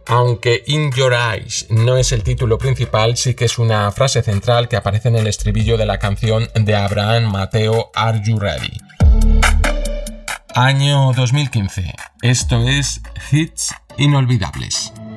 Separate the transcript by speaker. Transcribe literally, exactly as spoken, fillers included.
Speaker 1: Aunque In Your Eyes no es el título principal, sí que es una frase central que aparece en el estribillo de la canción de Abraham Mateo, Are You Ready? Año dos mil quince. Esto es Hits Inolvidables.